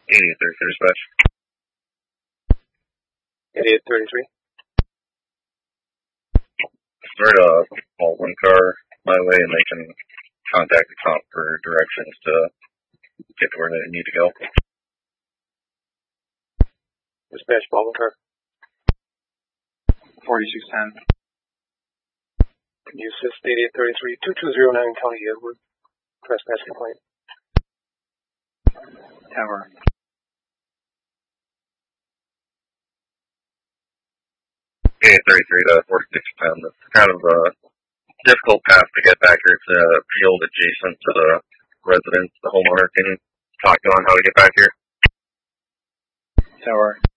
8833 dispatch. 8833. Start a call one car my way and they can contact the comp for directions to get to where they need to go. Dispatch Baldwin car. 4610. Can you assist 8833 2209 County Edward? Trespass complaint. Tower. 8833 to 4610. It's kind of a difficult path to get back here. It's a field adjacent to the residence. The homeowner can talk on how to get back here. Tower.